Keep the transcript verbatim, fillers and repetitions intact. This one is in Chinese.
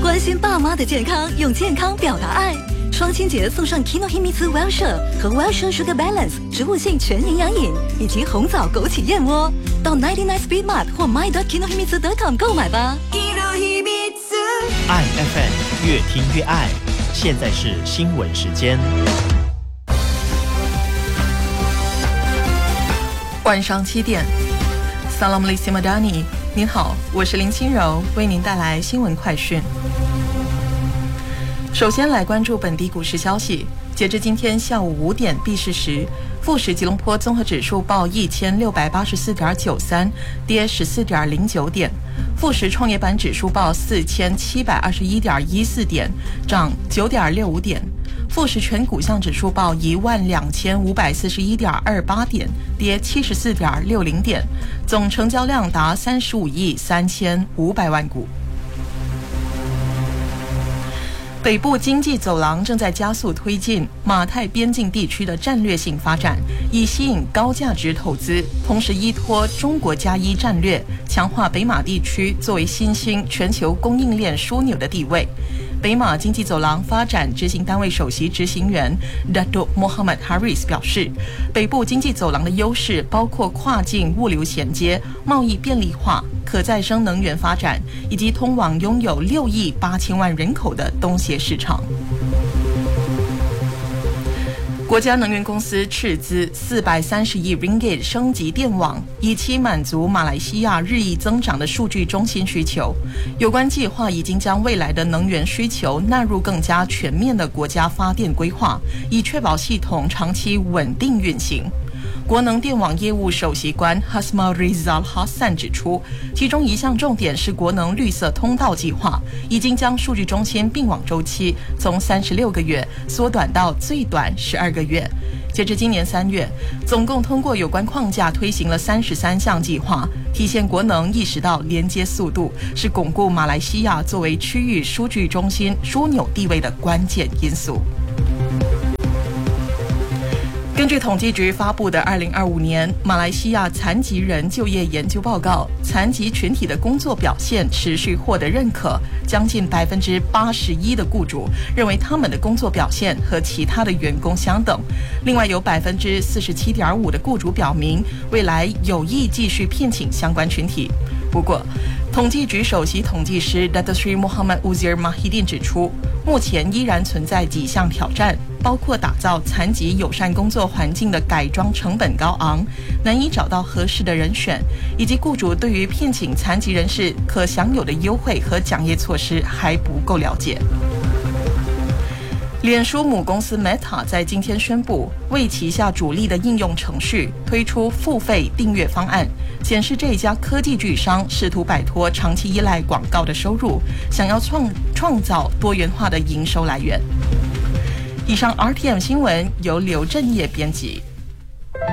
关心爸妈的健康，用健康表达爱。双亲节送上 Kinohimitsu Wellshire 和 Wellshire Sugar Balance 植物性全营养饮，以及红枣枸杞燕窝。到 九十九 Speed Mart 或 my dot kinohimitsu dot com 购买吧。 爱 F M 越听越爱。现在是新闻时间。 晚上七点 ，Salam alaikum madani， 您好，我是林清柔，为您带来新闻快讯。首先来关注本地股市消息。截至今天下午五点闭市时，富时吉隆坡综合指数报一千六百八十四点九三，跌十四点零九点；富时创业板指数报四千七百二十一点一四点，涨九点六五点；富时全股项指数报一万两千五百四十一点二八点，跌七十四点六零点，总成交量达三十五亿三千五百万股。北部经济走廊正在加速推进马泰边境地区的战略性发展，以吸引高价值投资，同时依托中国加一战略，强化北马地区作为新兴全球供应链枢纽的地位。北马经济走廊发展执行单位首席执行员 Dato Mohamed Haris 表示，北部经济走廊的优势包括跨境物流衔接、贸易便利化、可再生能源发展，以及通往拥有六亿八千万人口的东协市场。国家能源公司斥资四百三十亿 ringgit 升级电网，以期满足马来西亚日益增长的数据中心需求。有关计划已经将未来的能源需求纳入更加全面的国家发电规划，以确保系统长期稳定运行。国能电网业务首席官 Hasmal Rizal Hassan 指出，其中一项重点是国能绿色通道计划，已经将数据中心并网周期从三十六个月缩短到最短十二个月。截至今年三月，总共通过有关框架推行了三十三项计划，体现国能意识到连接速度是巩固马来西亚作为区域数据中心枢纽地位的关键因素。根据统计局发布的二零二五年马来西亚残疾人就业研究报告，残疾群体的工作表现持续获得认可，将近百分之八十一的雇主认为他们的工作表现和其他的员工相等。另外有百分之四十七点五的雇主表明未来有意继续聘请相关群体。不过，统计局首席统计师 Dato Sri Muhammad Uzir Mahidin 指出，目前依然存在几项挑战，包括打造残疾友善工作环境的改装成本高昂，难以找到合适的人选，以及雇主对于聘请残疾人士可享有的优惠和奖业措施还不够了解。脸书母公司 Meta 在今天宣布，为旗下主力的应用程序推出付费订阅方案，显示这家科技巨商试图摆脱长期依赖广告的收入，想要创创造多元化的营收来源。以上 R T M 新闻由刘振业编辑。